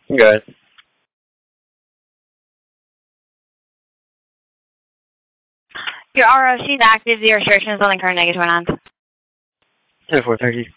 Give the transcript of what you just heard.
Good. Your ROC is active. The restrictions on the current negative 1 on. 10-4, thank you.